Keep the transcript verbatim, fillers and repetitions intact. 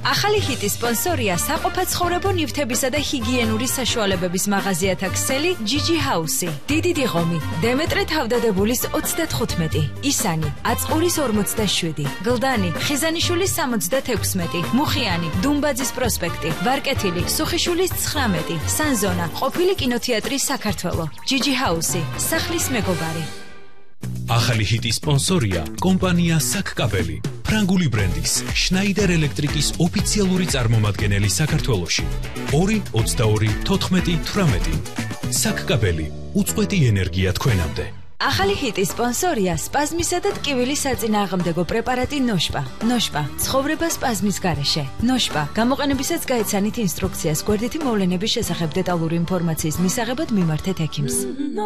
ახალი ჰიტის სპონსორია საყოფაცხოვრებო ნივთებისა და ჰიგიენური საშუალებების მაღაზიათა ქსელი ჯიჯი ჰაუსი. დიდი დიღომი, დემეტრე თავდადებულის ოცდათხუთმეტი, ისანი, აწყურის ორმოცდაშვიდი, გლდანი, ხიზანიშვილის სამოცდათექვსმეტი, მუხიანი, დუმბაძის პროსპექტი, ვარკეთილი, სუხიშვილის ცხრამეტი, სანზონა, ყოფილი კინოთეატრის საქართველო. ჯიჯი ჰაუსი, სახლის მეგობარი. ახალი ჰიტის სპონსორია კომპანია საკკაბელი, ფრანგული ბრენდის შნაიდერ ელექტრიკის ოფიციალური წარმომადგენელი საქართველოში. ორი ოცდაორი თოთხმეტი თვრამეტი. საკკაბელი, უწყვეტი ენერგია თქვენამდე. ახალი ჰიტის სპონსორია სპაზმისა და ტკივილის საწინააღმდეგო პრეპარატი ნოშპა. ნოშპა, ცხოვრება სპაზმის გარეშე. ნოშპა, გამოყენებისას გაეცანით ინსტრუქციას, გვერდითი მოვლენების შესახებ დეტალური ინფორმაციის მისაღებად მიმართეთ ექიმს.